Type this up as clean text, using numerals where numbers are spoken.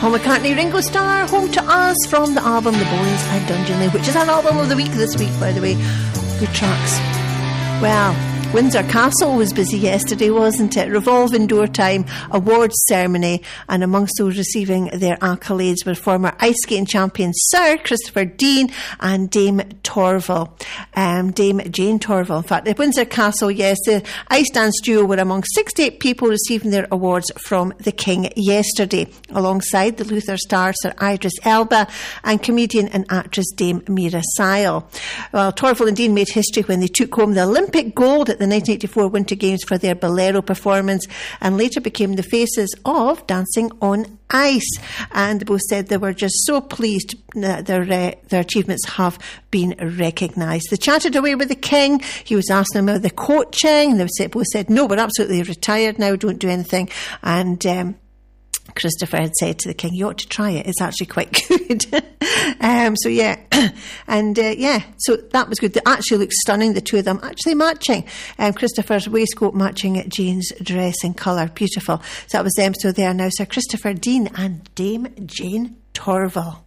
Paul McCartney, Ringo Starr, Home to Us from the album The Bones at Dungeonly, which is our album of the week this week, by the way. Good tracks. Well, Windsor Castle was busy yesterday, wasn't it? Revolving door time, awards ceremony, and amongst those receiving their accolades were former ice skating champion Sir Christopher Dean and Dame Torval. Dame Jane Torval. In fact, at Windsor Castle, yes, the ice dance duo were among 68 people receiving their awards from the King yesterday, alongside the Luther star Sir Idris Elba and comedian and actress Dame Mira Sile. Well, Torval and Dean made history when they took home the Olympic gold at the 1984 Winter Games for their Bolero performance, and later became the faces of Dancing on Ice. And they both said they were just so pleased that their achievements have been recognised. They chatted away with the King. He was asking them about the coaching. They both said, no, we're absolutely retired now, don't do anything. And Christopher had said to the King, you ought to try it, it's actually quite good. So yeah, and so that was good. They actually looked stunning, the two of them actually matching. Christopher's waistcoat matching Jane's dress in colour, beautiful. So that was them. So they are now Sir Christopher Dean and Dame Jane Torval.